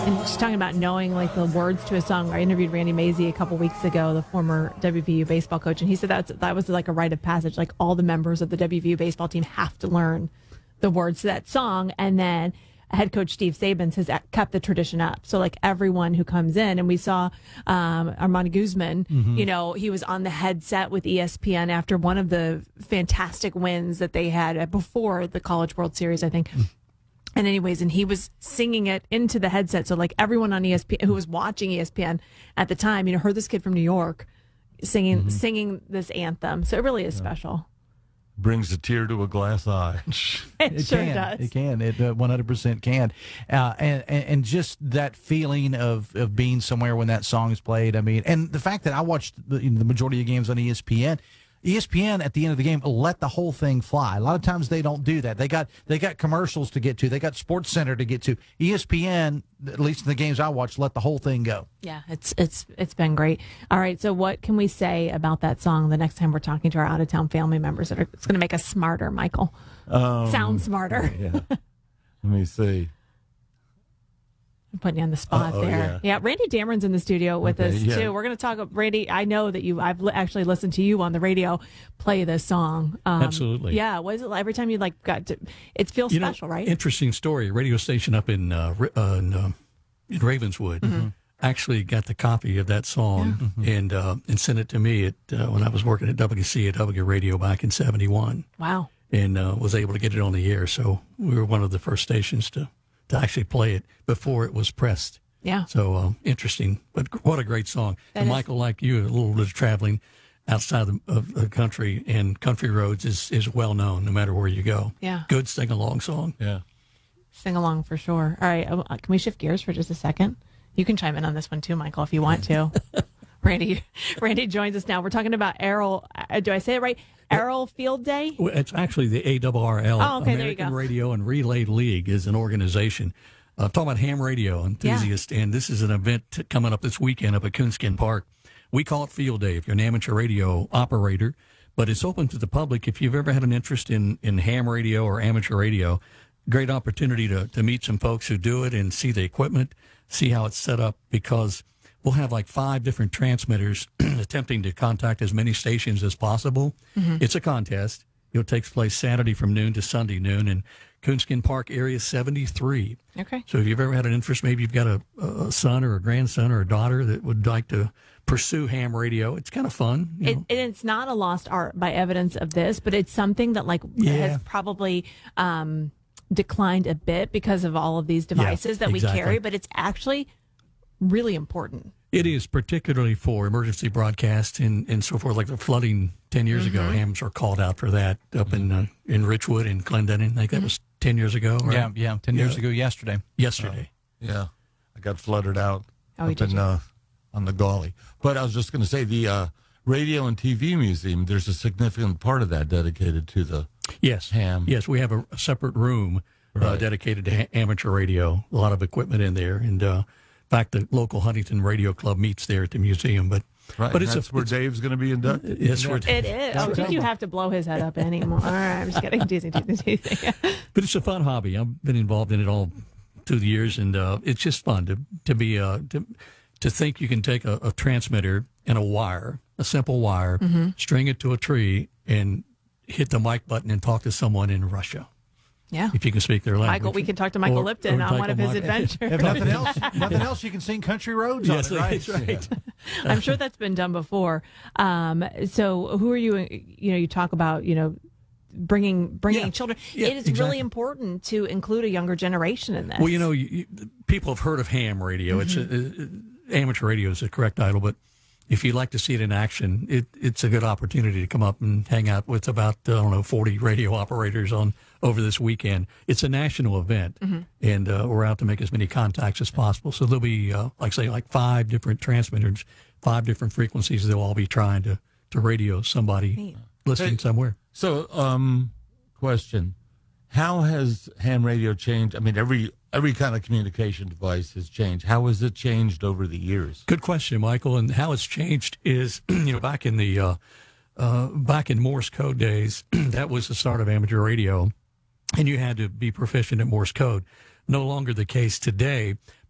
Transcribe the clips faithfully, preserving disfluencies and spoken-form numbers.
And just talking about knowing like the words to a song. I interviewed Randy Mazey a couple weeks ago, the former W V U baseball coach, and he said that's that was like a rite of passage. Like all the members of the W V U baseball team have to learn the words to that song, and then head coach Steve Sabins has kept the tradition up. So like everyone who comes in, and we saw um, Armando Guzman, mm-hmm. you know, he was on the headset with E S P N after one of the fantastic wins that they had before the College World Series, I think. Mm-hmm. And anyways, and he was singing it into the headset. So like everyone on E S P N who was watching E S P N at the time, you know, heard this kid from New York singing mm-hmm. singing this anthem. So it really is yeah. special. Brings a tear to a glass eye. it, it sure can. does. It can. It uh, one hundred percent can. Uh, and, and and just that feeling of, of being somewhere when that song is played. I mean, and the fact that I watched the, the majority of games on E S P N. E S P N at the end of the game let the whole thing fly. A lot of times they don't do that. They got they got commercials to get to. They got Sports Center to get to. E S P N, at least in the games I watched, let the whole thing go. Yeah, it's it's it's been great. All right, so what can we say about that song the next time we're talking to our out of town family members? That are, it's going to make us smarter, Michael. Um, Sound smarter. Yeah. Let me see. I'm putting you on the spot Uh-oh, there. Yeah. yeah, Randy Dameron's in the studio with okay, us yeah. too. We're going to talk. Randy, I know that you. I've li- actually listened to you on the radio play this song. Um, Absolutely. Yeah. Was it every time you like got to? It feels you special, know, right? Interesting story. A radio station up in uh, uh, in, uh, in Ravenswood mm-hmm. actually got the copy of that song yeah. mm-hmm. and uh, and sent it to me at uh, when I was working at W C A W Radio back in seventy-one. Wow. And uh, was able to get it on the air. So we were one of the first stations to to actually play it before it was pressed. Yeah. So uh, interesting, but what a great song. That and is. Michael, like you, a little bit of traveling outside of, of the country and country roads is, is well known no matter where you go. Yeah. Good sing along song. Yeah. Sing along for sure. All right. Uh, can we shift gears for just a second? You can chime in on this one too, Michael, if you want to. Randy, Randy joins us now. We're talking about Errol. Uh, do I say it right? Errol Field Day? Well, it's actually the A R R L. Oh, okay, American there you go. Radio and Relay League is an organization. Uh, talking about ham radio enthusiasts, yeah. and this is an event t- coming up this weekend up at Coonskin Park. We call it Field Day if you're an amateur radio operator, but it's open to the public. If you've ever had an interest in, in ham radio or amateur radio, great opportunity to, to meet some folks who do it and see the equipment, see how it's set up, because we'll have like five different transmitters attempting to contact as many stations as possible. Mm-hmm. It's a contest. It takes place Saturday from noon to Sunday noon, and Coonskin Park area seventy-three. Okay. So if you've ever had an interest, maybe you've got a, a son or a grandson or a daughter that would like to pursue ham radio, it's kind of fun. You it, know. it's not a lost art by evidence of this, but it's something that like Yeah. has probably um, declined a bit because of all of these devices Yeah, that exactly. we carry, but it's actually really important. It is, particularly for emergency broadcasts and, and so forth, like the flooding ten years Mm-hmm. ago. Hams were called out for that up in uh, in Richwood and Clendenin. I think that was ten years ago, right? Yeah, yeah, ten Yeah. years ago yesterday. Yesterday. Yeah. I got flooded out Oh, up did in, you? uh, on the Gauley. But I was just going to say the uh, Radio and T V Museum, there's a significant part of that dedicated to the Yes. ham. Yes, we have a, a separate room uh, Right. dedicated to ha- amateur radio. A lot of equipment in there, and uh, in fact, the local Huntington Radio Club meets there at the museum. But Right. but and it's that's a, where it's, Dave's going to be inducted. yes, we're, It is. I don't think you have to blow his head up anymore. All right, I'm just kidding. Teasing, teasing, teasing. but it's a fun hobby. I've been involved in it all through the years, and uh, it's just fun to to be uh, to to think you can take a, a transmitter and a wire, a simple wire, Mm-hmm. string it to a tree, and hit the mic button and talk to someone in Russia. Yeah. If you can speak their language. Michael, we can talk to Michael Or- Lipton or on one of his Michael- adventures. If nothing else, nothing else, you can sing Country Roads Yes, on it, right? that's right. I'm sure that's been done before. Um, so who are you, you know, you talk about, you know, bringing bringing Yeah. children. Yeah, it is exactly. really important to include a younger generation in this. Well, you know, you, you, people have heard of ham radio. It's a, uh, amateur radio is the correct title, but if you'd like to see it in action, it, it's a good opportunity to come up and hang out with about, I don't know, forty radio operators on over this weekend. It's a national event, and uh, we're out to make as many contacts as possible. So there'll be, uh, like say, like five different transmitters, five different frequencies. They'll all be trying to, to radio somebody Neat. listening Hey. somewhere. So, um, question: how has ham radio changed? I mean, every every kind of communication device has changed. How has it changed over the years? Good question, Michael. And how it's changed is, you know, back in the uh, uh, back in Morse code days, that was the start of amateur radio, and you had to be proficient at Morse code. No longer the case today,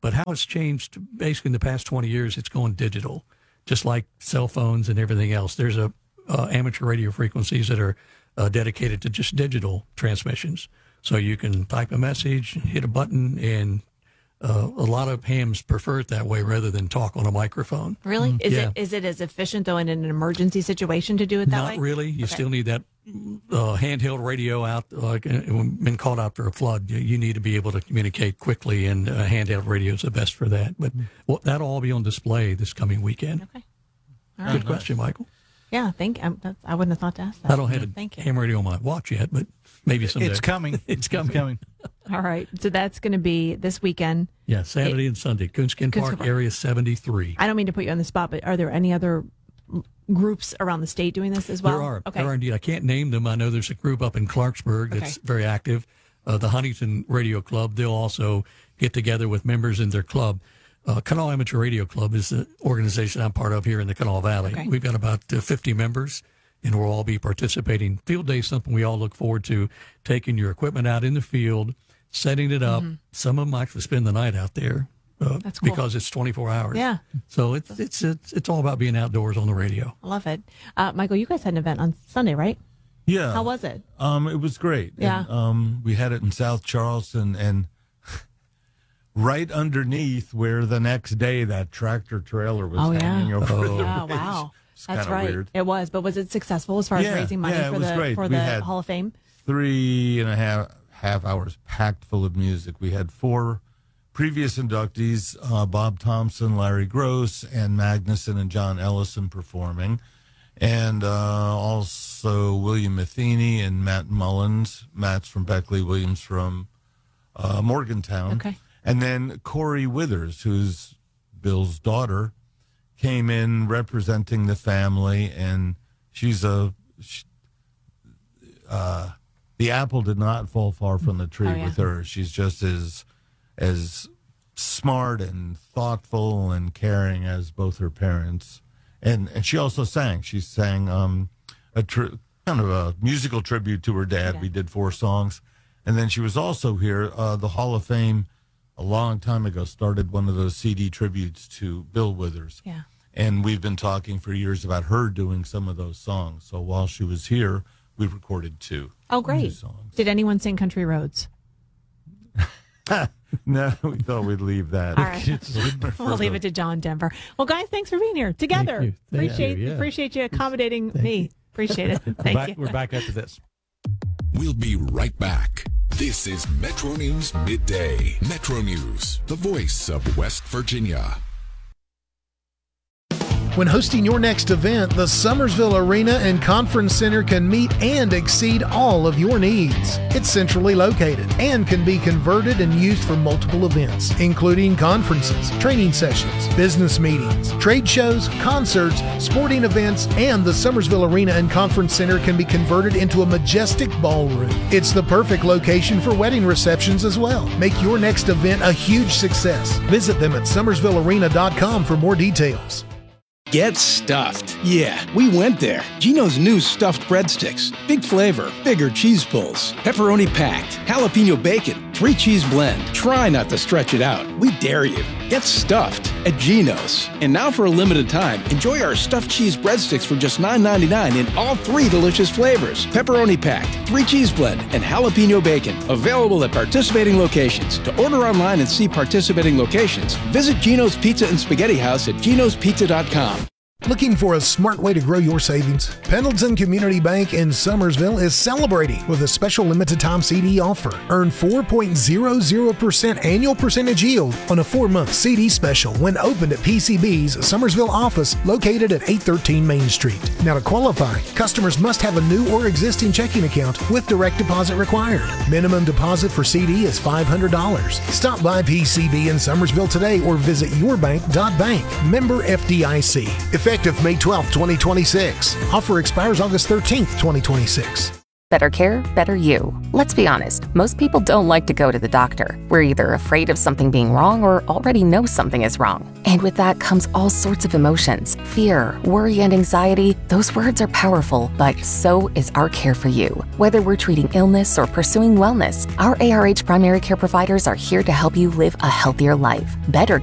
But how it's changed, basically in the past twenty years, it's going digital, just like cell phones and everything else. There's a uh, amateur radio frequencies that are uh, dedicated to just digital transmissions. So you can type a message, hit a button, and uh, a lot of hams prefer it that way rather than talk on a microphone. Really? Is Yeah. it is it as efficient though in an emergency situation to do it that Not way? really. You Okay. still need that uh, handheld radio out. Like uh, when been called out for a flood, you, you need to be able to communicate quickly, and uh, handheld radio is the best for that. But well, that'll all be on display this coming weekend. Okay. Good All right. question, Michael. Yeah, thank um, that's, I wouldn't have thought to ask that. I don't have a Thank you. ham radio on my watch yet, but maybe someday. It's coming. It's coming. It's coming. All right. So that's going to be this weekend. Yeah, Saturday and Sunday. Coonskin Coonskin Park, Park. Area seventy-three. I don't mean to put you on the spot, but are there any other groups around the state doing this as well? There are. Okay. There are indeed. I can't name them. I know there's a group up in Clarksburg that's Okay. very active. Uh, the Huntington Radio Club, they'll also get together with members in their club. Uh, Kanawha Amateur Radio Club is the organization I'm part of here in the Kanawha Valley. Okay. We've got about uh, fifty members, and we'll all be participating. Field Day is something we all look forward to, taking your equipment out in the field, setting it up. Some of them actually spend the night out there uh, That's cool. because it's twenty-four hours. Yeah. So it's, it's, it's, it's all about being outdoors on the radio. I love it. Uh, Michael, you guys had an event on Sunday, right? Yeah. How was it? Um, it was great. Yeah. And, um, we had it in South Charleston, and right underneath where the next day that tractor trailer was Oh, yeah. hanging over Oh. the Oh, bridge. wow. It's That's kinda right. weird. It was, but was it successful as far as Yeah, raising money yeah, it for was the great. for We the had- Hall of Fame? Three and a half half hours packed full of music. We had four previous inductees, uh, Bob Thompson, Larry Gross, and Magnuson and John Ellison performing. And uh, also William Matheny and Matt Mullins. Matt's from Beckley, Williams from uh, Morgantown. Okay. And then Corey Withers, who's Bill's daughter, came in representing the family, and she's a... She, uh, the apple did not fall far from the tree Oh, yeah. with her. She's just as as smart and thoughtful and caring as both her parents. And and she also sang. She sang um, a tri- kind of a musical tribute to her dad. Yeah. We did four songs. And then she was also here. Uh, the Hall of Fame, a long time ago, started one of those C D tributes to Bill Withers. Yeah. And we've been talking for years about her doing some of those songs. So while she was here, we recorded two. Oh, two great. songs. Did anyone sing Country Roads? No, we thought we'd leave that. All right. We'll leave it to John Denver. Well, guys, thanks for being here together. you. Thank appreciate you, yeah. appreciate you accommodating me. Appreciate it. We're Thank back, you. we're back after this. We'll be right back. This is Metro News Midday. Metro News, the voice of West Virginia. When hosting your next event, the Summersville Arena and Conference Center can meet and exceed all of your needs. It's centrally located and can be converted and used for multiple events, including conferences, training sessions, business meetings, trade shows, concerts, sporting events, and the Summersville Arena and Conference Center can be converted into a majestic ballroom. It's the perfect location for wedding receptions as well. Make your next event a huge success. Visit them at summersville arena dot com for more details. Get stuffed. Yeah, we went there. Gino's new stuffed breadsticks. Big flavor, bigger cheese pulls, pepperoni packed, jalapeno bacon, three cheese blend. Try not to stretch it out. We dare you. Get stuffed at Gino's. And now for a limited time, enjoy our stuffed cheese breadsticks for just nine ninety-nine in all three delicious flavors. Pepperoni packed, three cheese blend, and jalapeno bacon. Available at participating locations. To order online and see participating locations, visit Gino's Pizza and Spaghetti House at genos pizza dot com. Looking for a smart way to grow your savings? Pendleton Community Bank in Summersville is celebrating with a special limited time C D offer. Earn four point zero zero percent annual percentage yield on a four-month C D special when opened at P C B's Summersville office located at eight thirteen Main Street. Now to qualify, customers must have a new or existing checking account with direct deposit required. Minimum deposit for C D is five hundred dollars. Stop by P C B in Summersville today or visit your bank dot bank. Member F D I C. Effective May twelfth, twenty twenty-six. Offer expires August thirteenth, twenty twenty-six. Better care, better you. Let's be honest, most people don't like to go to the doctor. We're either afraid of something being wrong or already know something is wrong. And with that comes all sorts of emotions. Fear, worry, and anxiety. Those words are powerful, but so is our care for you. Whether we're treating illness or pursuing wellness, our A R H primary care providers are here to help you live a healthier life. Better